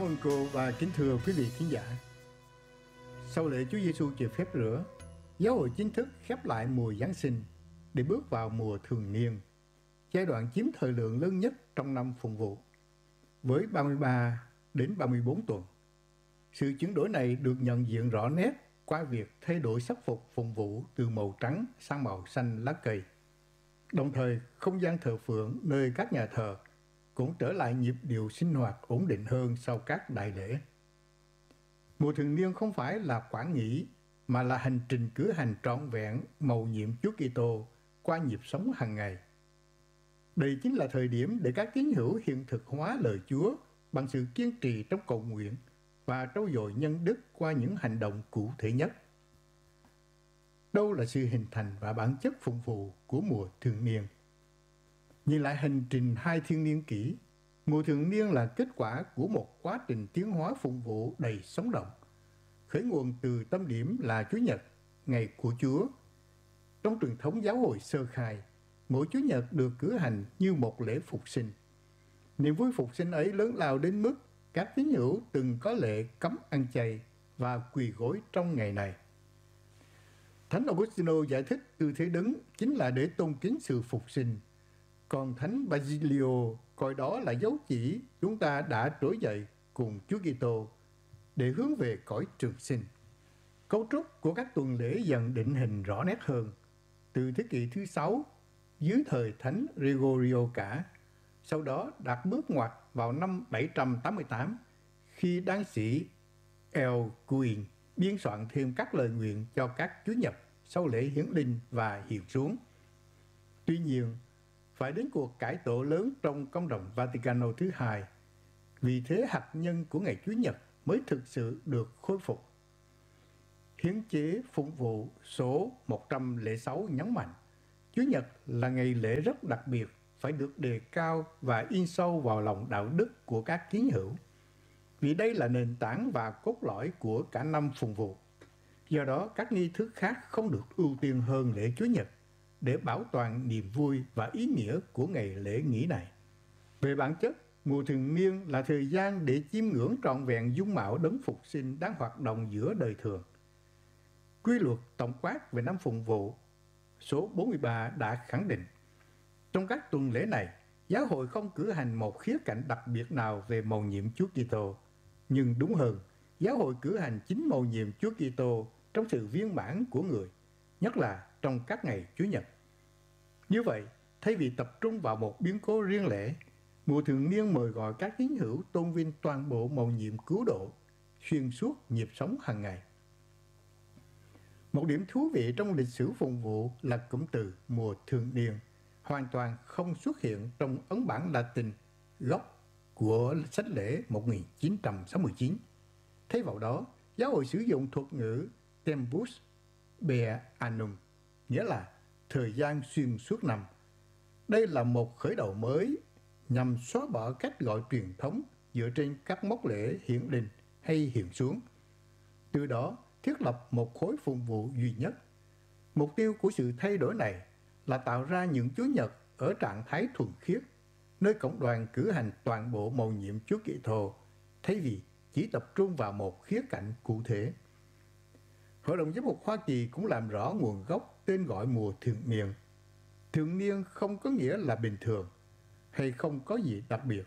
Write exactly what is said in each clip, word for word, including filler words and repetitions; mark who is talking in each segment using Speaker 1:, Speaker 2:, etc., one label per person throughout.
Speaker 1: ơn cô và kính thưa quý vị khán giả. Sau lễ Chúa Giêsu chịu phép rửa, giáo hội chính thức khép lại mùa Giáng sinh để bước vào mùa thường niên, giai đoạn chiếm thời lượng lớn nhất trong năm phụng vụ, với ba mươi ba đến ba mươi bốn tuần. Sự chuyển đổi này được nhận diện rõ nét qua việc thay đổi sắc phục phụng vụ từ màu trắng sang màu xanh lá cây. Đồng thời, không gian thờ phượng nơi các nhà thờ cũng trở lại nhịp điệu sinh hoạt ổn định hơn sau các đại lễ. Mùa thường niên không phải là khoảng nghỉ, mà là hành trình cử hành trọn vẹn mầu nhiệm Chúa Kitô qua nhịp sống hàng ngày. Đây chính là thời điểm để các tín hữu hiện thực hóa lời Chúa bằng sự kiên trì trong cầu nguyện và trau dồi nhân đức qua những hành động cụ thể nhất. Đâu là sự hình thành và bản chất phụng vụ của mùa thường niên? Nhìn lại hành trình hai thiên niên kỷ, mùa thường niên là kết quả của một quá trình tiến hóa phụng vụ đầy sống động, khởi nguồn từ tâm điểm là Chúa Nhật, ngày của Chúa. Trong truyền thống giáo hội sơ khai, mỗi Chúa Nhật được cử hành như một lễ phục sinh. Niềm vui phục sinh ấy lớn lao đến mức các tín hữu từng có lệ cấm ăn chay và quỳ gối trong ngày này. Thánh Augustino giải thích tư thế đứng chính là để tôn kính sự phục sinh, còn Thánh Basilio coi đó là dấu chỉ chúng ta đã trỗi dậy cùng Chúa Kitô để hướng về cõi trường sinh. Cấu trúc của các tuần lễ dần định hình rõ nét hơn từ thế kỷ thứ sáu dưới thời Thánh Gregorio cả, sau đó đạt bước ngoặt vào năm bảy trăm tám mươi tám khi đan sĩ El Cuin biên soạn thêm các lời nguyện cho các Chúa Nhật sau lễ hiến linh và hiện xuống. Tuy nhiên, phải đến cuộc cải tổ lớn trong công đồng Vaticano thứ hai, vì thế hạt nhân của ngày Chúa Nhật mới thực sự được khôi phục. Hiến chế phụng vụ số một trăm lẻ sáu nhấn mạnh, Chúa Nhật là ngày lễ rất đặc biệt, phải được đề cao và in sâu vào lòng đạo đức của các tín hữu, vì đây là nền tảng và cốt lõi của cả năm phụng vụ. Do đó, các nghi thức khác không được ưu tiên hơn lễ Chúa Nhật để bảo toàn niềm vui và ý nghĩa của ngày lễ nghỉ này. Về bản chất, mùa thường niên là thời gian để chiêm ngưỡng trọn vẹn dung mạo đấng phục sinh đang hoạt động giữa đời thường. Quy luật tổng quát về năm phụng vụ số bốn mươi ba đã khẳng định, trong các tuần lễ này, giáo hội không cử hành một khía cạnh đặc biệt nào về mầu nhiệm Chúa Kitô, nhưng đúng hơn, giáo hội cử hành chính mầu nhiệm Chúa Kitô trong sự viên mãn của người, nhất là trong các ngày Chúa Nhật. Như vậy, thay vì tập trung vào một biến cố riêng lẻ, mùa thường niên mời gọi các tín hữu tôn vinh toàn bộ mầu nhiệm cứu độ xuyên suốt nhịp sống hàng ngày. Một điểm thú vị trong lịch sử phụng vụ là cụm từ mùa thường niên hoàn toàn không xuất hiện trong ấn bản Latin gốc của sách lễ một nghìn chín trăm sáu mươi chín. Thay vào đó, giáo hội sử dụng thuật ngữ tempus per annum, nghĩa là thời gian xuyên suốt năm. Đây là một khởi đầu mới nhằm xóa bỏ cách gọi truyền thống dựa trên các mốc lễ hiển linh hay hiện xuống. Từ đó, thiết lập một khối phụng vụ duy nhất. Mục tiêu của sự thay đổi này là tạo ra những Chúa Nhật ở trạng thái thuần khiết, nơi cộng đoàn cử hành toàn bộ mầu nhiệm Chúa Kitô, thay vì chỉ tập trung vào một khía cạnh cụ thể. Hội đồng Giám mục Hoa Kỳ cũng làm rõ nguồn gốc tên gọi mùa thường niên. Thường niên không có nghĩa là bình thường hay không có gì đặc biệt.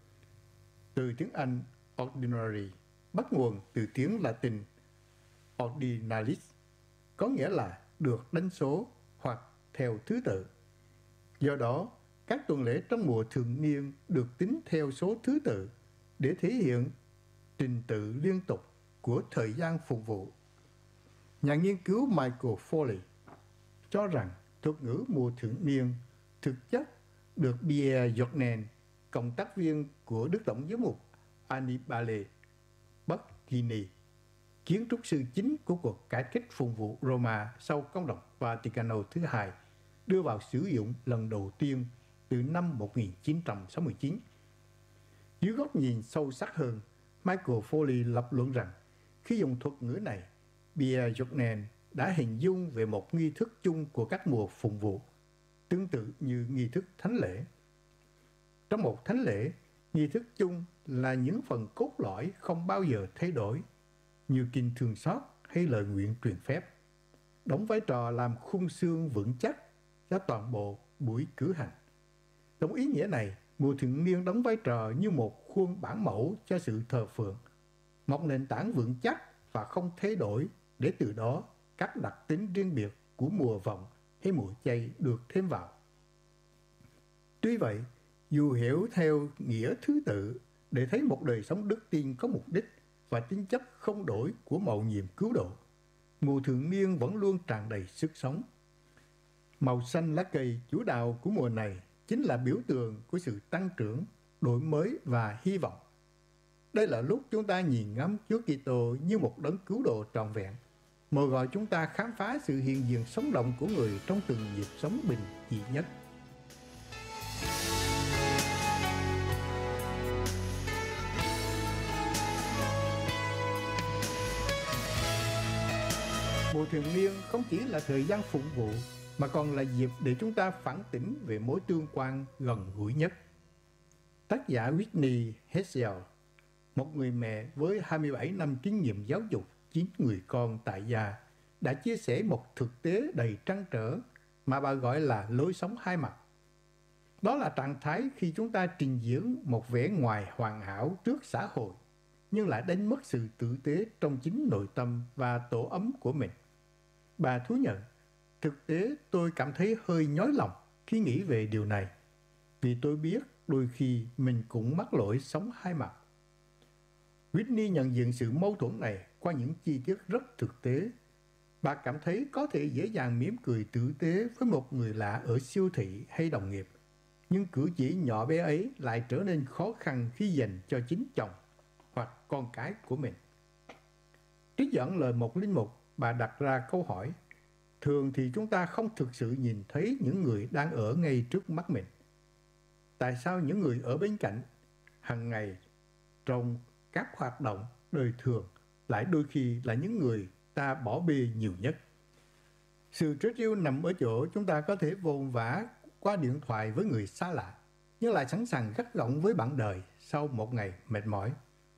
Speaker 1: Từ tiếng Anh ordinary bắt nguồn từ tiếng Latin ordinalis, có nghĩa là được đánh số hoặc theo thứ tự. Do đó, các tuần lễ trong mùa thường niên được tính theo số thứ tự để thể hiện trình tự liên tục của thời gian phục vụ. Nhà nghiên cứu Michael Foley cho rằng thuật ngữ mùa thường niên thực chất được Pierre Jordan, cộng tác viên của Đức Tổng giám mục Annibale Bucchini, kiến trúc sư chính của cuộc cải cách phụng vụ Roma sau công đồng Vaticano thứ hai, đưa vào sử dụng lần đầu tiên từ năm một nghìn chín trăm sáu mươi chín. Dưới góc nhìn sâu sắc hơn, Michael Foley lập luận rằng khi dùng thuật ngữ này, Pierre Jordan đã hình dung về một nghi thức chung của các mùa phụng vụ, tương tự như nghi thức thánh lễ. Trong một thánh lễ, Nghi thức chung là những phần cốt lõi không bao giờ thay đổi, như kinh thương xót hay lời nguyện truyền phép, đóng vai trò làm khung xương vững chắc cho toàn bộ buổi cử hành. Trong ý nghĩa này, mùa thường niên đóng vai trò như một khuôn bản mẫu cho sự thờ phượng, một nền tảng vững chắc và không thay đổi, để từ đó các đặc tính riêng biệt của mùa vọng hay mùa chay được thêm vào. Tuy vậy, dù hiểu theo nghĩa thứ tự để thấy một đời sống đức tin có mục đích và tính chất không đổi của mầu nhiệm cứu độ, mùa thường niên vẫn luôn tràn đầy sức sống. Màu xanh lá cây chủ đạo của mùa này chính là biểu tượng của sự tăng trưởng, đổi mới và hy vọng. Đây là lúc chúng ta nhìn ngắm Chúa Kitô như một đấng cứu độ trọn vẹn, mời gọi chúng ta khám phá sự hiện diện sống động của người trong từng nhịp sống bình dị nhất. Mùa thường niên không chỉ là thời gian phục vụ, mà còn là dịp để chúng ta phản tỉnh về mối tương quan gần gũi nhất. Tác giả Whitney Hessel, một người mẹ với hai mươi bảy năm kinh nghiệm giáo dục chín người con tại gia, đã chia sẻ một thực tế đầy trăn trở mà bà gọi là lối sống hai mặt. Đó là trạng thái khi chúng ta trình diễn một vẻ ngoài hoàn hảo trước xã hội, nhưng lại đánh mất sự tử tế trong chính nội tâm và tổ ấm của mình. Bà thú nhận, thực tế tôi cảm thấy hơi nhói lòng khi nghĩ về điều này, vì tôi biết đôi khi mình cũng mắc lỗi sống hai mặt. Whitney nhận diện sự mâu thuẫn này qua những chi tiết rất thực tế. Bà cảm thấy có thể dễ dàng mỉm cười tử tế với một người lạ ở siêu thị hay đồng nghiệp, nhưng cử chỉ nhỏ bé ấy lại trở nên khó khăn khi dành cho chính chồng hoặc con cái của mình. Trích dẫn lời một linh mục, bà đặt ra câu hỏi: thường thì chúng ta không thực sự nhìn thấy những người đang ở ngay trước mắt mình. Tại sao những người ở bên cạnh hàng ngày trong các hoạt động đời thường lại đôi khi là những người ta bỏ bê nhiều nhất? Sự trớ trêu nằm ở chỗ chúng ta có thể vồn vã qua điện thoại với người xa lạ, nhưng lại sẵn sàng gắt gỏng với bạn đời sau một ngày mệt mỏi.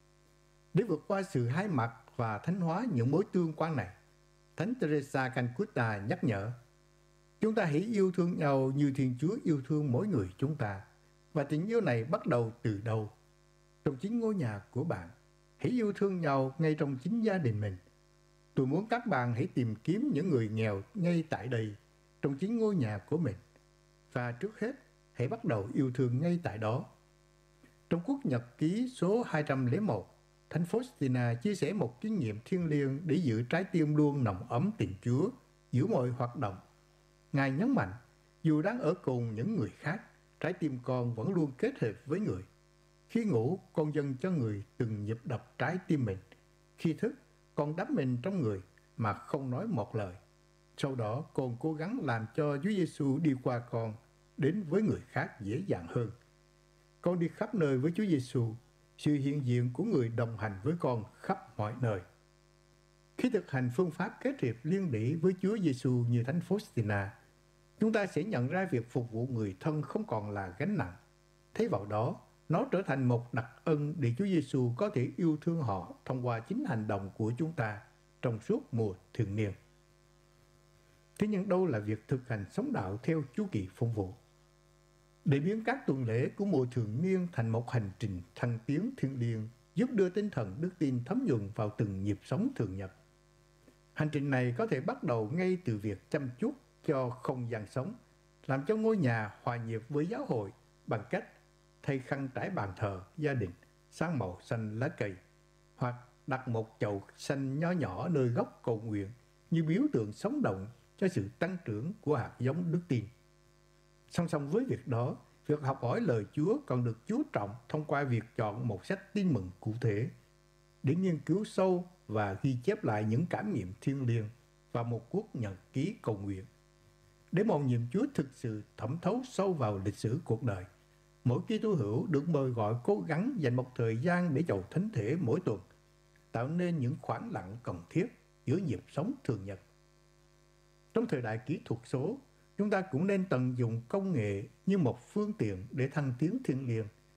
Speaker 1: Để vượt qua sự hai mặt và thánh hóa những mối tương quan này, Thánh Teresa Calcutta nhắc nhở: chúng ta hãy yêu thương nhau như Thiên Chúa yêu thương mỗi người chúng ta. Và tình yêu này bắt đầu từ đâu? Trong chính ngôi nhà của bạn. Hãy yêu thương nhau ngay trong chính gia đình mình. Tôi muốn các bạn hãy tìm kiếm những người nghèo ngay tại đây, trong chính ngôi nhà của mình. Và trước hết, hãy bắt đầu yêu thương ngay tại đó. Trong cuốn nhật ký số hai trăm lẻ một, Thánh Faustina chia sẻ một kinh nghiệm thiêng liêng để giữ trái tim luôn nồng ấm tình Chúa giữa mọi hoạt động. Ngài nhấn mạnh, dù đang ở cùng những người khác, trái tim con vẫn luôn kết hợp với người. Khi ngủ, con dâng cho người từng nhịp đập trái tim mình. Khi thức, con đắm mình trong người mà không nói một lời. Sau đó, con cố gắng làm cho Chúa Giêsu đi qua con, đến với người khác dễ dàng hơn. Con đi khắp nơi với Chúa Giêsu, sự hiện diện của người đồng hành với con khắp mọi nơi. Khi thực hành phương pháp kết hiệp liên đỉ với Chúa Giêsu như Thánh Faustina, chúng ta sẽ nhận ra việc phục vụ người thân không còn là gánh nặng. Thay vào đó, nó trở thành một đặc ân để Chúa Giêsu có thể yêu thương họ thông qua chính hành động của chúng ta trong suốt mùa thường niên. Thế nhưng đâu là việc thực hành sống đạo theo chu kỳ phục vụ? Để biến các tuần lễ của mùa thường niên thành một hành trình thăng tiến thiêng liêng, giúp đưa tinh thần đức tin thấm nhuần vào từng nhịp sống thường nhật. Hành trình này có thể bắt đầu ngay từ việc chăm chút cho không gian sống, làm cho ngôi nhà hòa nhịp với giáo hội bằng cách thay khăn trải bàn thờ gia đình sang màu xanh lá cây, hoặc đặt một chậu xanh nho nhỏ nơi góc cầu nguyện như biểu tượng sống động cho sự tăng trưởng của hạt giống đức tin. Song song với việc đó, việc học hỏi lời Chúa còn được chú trọng thông qua việc chọn một sách tin mừng cụ thể để nghiên cứu sâu và ghi chép lại những cảm nghiệm thiêng liêng vào một cuốn nhật ký cầu nguyện. Để mầu nhiệm Chúa thực sự thẩm thấu sâu vào lịch sử cuộc đời, mỗi Kitô hữu được mời gọi cố gắng dành một thời gian để chầu thánh thể mỗi tuần, tạo nên những khoảng lặng cần thiết giữa nhịp sống thường nhật. Trong thời đại kỹ thuật số, chúng ta cũng nên tận dụng công nghệ như một phương tiện để thăng tiến thiêng liêng.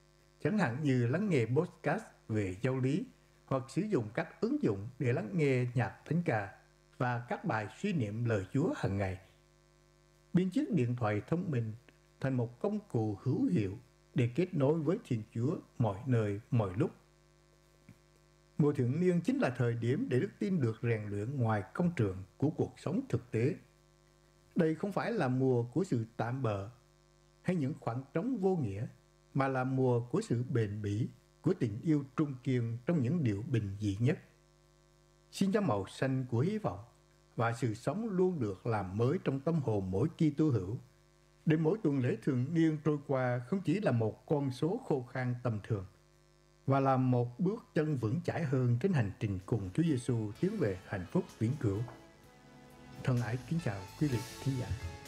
Speaker 1: chẳng hạn như lắng nghe podcast về giáo lý hoặc sử dụng các ứng dụng để lắng nghe nhạc thánh ca và các bài suy niệm lời Chúa hàng ngày. Biến chiếc điện thoại thông minh thành một công cụ hữu hiệu để kết nối với Thiên Chúa mọi nơi, mọi lúc. Mùa thượng niên chính là thời điểm để đức tin được rèn luyện ngoài công trường của cuộc sống thực tế. Đây không phải là mùa của sự tạm bợ hay những khoảng trống vô nghĩa, mà là mùa của sự bền bỉ, của tình yêu trung kiên trong những điều bình dị nhất. Xin cho màu xanh của hy vọng và sự sống luôn được làm mới trong tâm hồn mỗi Kitô hữu, để mỗi tuần lễ thường niên trôi qua không chỉ là một con số khô khan tầm thường, và là một bước chân vững chãi hơn trên hành trình cùng Chúa Giêsu tiến về hạnh phúc vĩnh cửu. Thân ái kính chào quý vị khán giả.